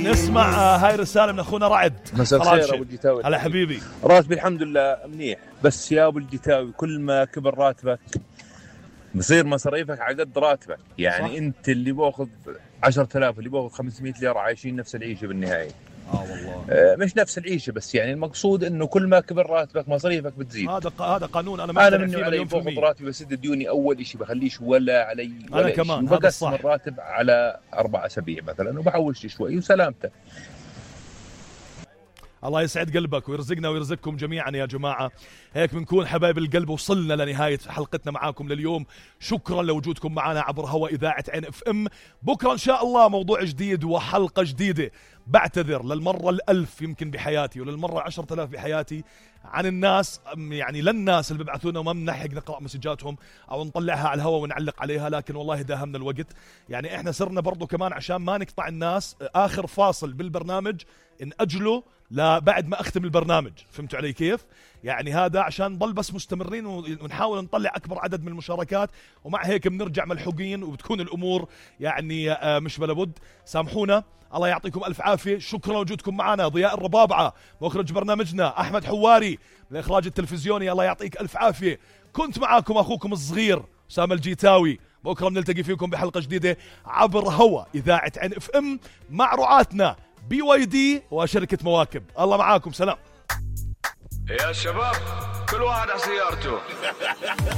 نسمع هاي رسالة من أخونا رعد. مساء الخير أبو الجتاوي. هلا حبيبي. راتبي الحمد لله منيح، بس يا أبو الجتاوي كل ما كبر راتبك بصير مصاريفك على قد راتبك. يعني صح. أنت اللي باخذ 10,000 اللي باخذ 500 ليرة عايشين نفس العيشة بالنهاية. والله مش نفس العيشة، بس يعني المقصود إنه كل ما كبر راتبك مصاريفك بتزيد. هذا قانون أنا منه علي باخذ راتبي بسد ديوني أول إشي، بخليش ولا علي ولا أنا كمان. بقسم الراتب على 4 أسابيع مثلا وبحوش شوي وسلامته. الله يسعد قلبك ويرزقنا ويرزقكم جميعا يا جماعة. هيك بنكون حبايب القلب وصلنا لنهاية حلقتنا معاكم لليوم. شكرا لوجودكم معنا عبر هواء إذاعة عين اف ام. بكرة إن شاء الله موضوع جديد وحلقة جديدة. بعتذر للمرة 1000 يمكن بحياتي وللمرة 10,000 بحياتي عن الناس، يعني للناس اللي ببعثونا وما بنلحق نقرأ مسجاتهم أو نطلعها على الهواء ونعلق عليها، لكن والله داهمنا الوقت. يعني إحنا صرنا برضو كمان عشان ما نقطع الناس آخر فاصل بالبرنامج نأجله لبعد ما أختم البرنامج. فهمتوا علي كيف؟ يعني هذا عشان نضل بس مستمرين ونحاول نطلع أكبر عدد من المشاركات، ومع هيك بنرجع ملحوقين وبتكون الأمور يعني مش بلا بد. سامحونا، الله يعطيكم ألف عافية. شكرا لوجودكم معنا. ضياء الربابعة مخرج برنامجنا، أحمد حواري من الإخراج التلفزيوني، الله يعطيك ألف عافية. كنت معاكم أخوكم الصغير أسامة الجيتاوي. بكرة بنلتقي فيكم بحلقة جديدة عبر هوا إذاعة عين اف ام مع رعاتنا BYD وشركة مواكب. الله معاكم، سلام يا شباب، كل واحد على سيارته.